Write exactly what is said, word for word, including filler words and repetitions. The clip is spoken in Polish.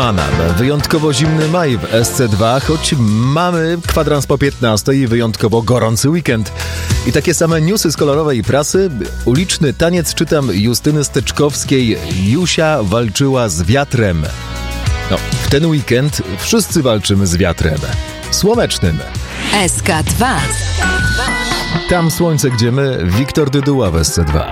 ma nam wyjątkowo zimny maj w S C dwa, choć mamy kwadrans po piętnastej i wyjątkowo gorący weekend. I takie same newsy z kolorowej prasy. Uliczny taniec czytam Justyny Steczkowskiej. Jusia walczyła z wiatrem. No, w ten weekend wszyscy walczymy z wiatrem. Słonecznym. S K dwa. Tam słońce, gdzie my, Wiktor Dyduła w S C dwa.